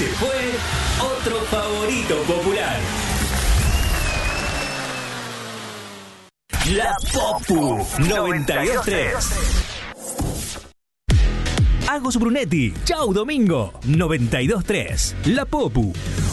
Este fue otro favorito popular. La Popu 92.3. Agos Brunetti, Chau Domingo 92.3. La Popu